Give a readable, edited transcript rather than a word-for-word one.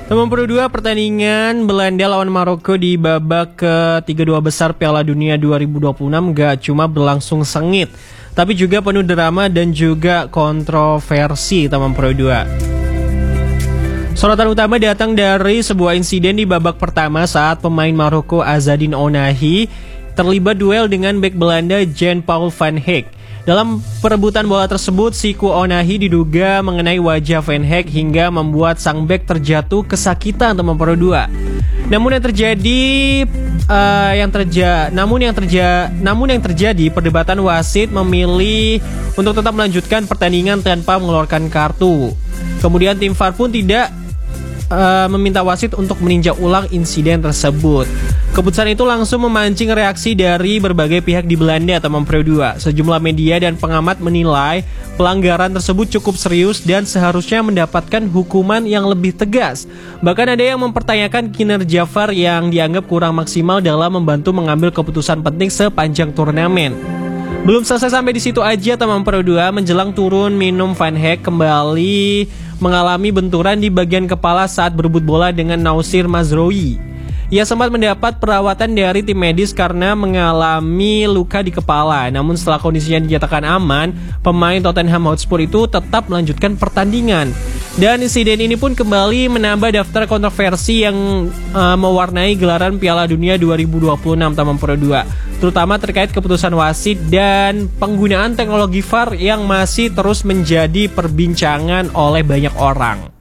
Teman Pro 2, pertandingan Belanda lawan Maroko di babak ke-32 besar Piala Dunia 2026 gak cuma berlangsung sengit, tapi juga penuh drama dan juga kontroversi, teman Pro 2. Sorotan utama datang dari sebuah insiden di babak pertama saat pemain Maroko Azzedine Ounahi terlibat duel dengan bek Belanda Jan-Paul van Heek. Dalam perebutan bola tersebut, Siku Ounahi diduga mengenai wajah Van Heek hingga membuat sang bek terjatuh kesakitan, teman Pro 2. Namun yang terjadi perdebatan wasit memilih untuk tetap melanjutkan pertandingan tanpa mengeluarkan kartu. Kemudian tim VAR pun tidak meminta wasit untuk meninjau ulang insiden tersebut. Keputusan itu langsung memancing reaksi dari berbagai pihak di Belanda, teman Pro 2. Sejumlah media dan pengamat menilai pelanggaran tersebut cukup serius dan seharusnya mendapatkan hukuman yang lebih tegas. Bahkan ada yang mempertanyakan kinerja VAR yang dianggap kurang maksimal dalam membantu mengambil keputusan penting sepanjang turnamen. Belum selesai sampai di situ aja, teman Pro 2. Menjelang turun minum, Van Heek kembali mengalami benturan di bagian kepala saat berebut bola dengan Noussair Mazraoui. Ia sempat mendapat perawatan dari tim medis karena mengalami luka di kepala. Namun setelah kondisinya dinyatakan aman, pemain Tottenham Hotspur itu tetap melanjutkan pertandingan. Dan insiden ini pun kembali menambah daftar kontroversi yang mewarnai gelaran Piala Dunia 2026, teman Pro 2. Terutama terkait keputusan wasit dan penggunaan teknologi VAR yang masih terus menjadi perbincangan oleh banyak orang.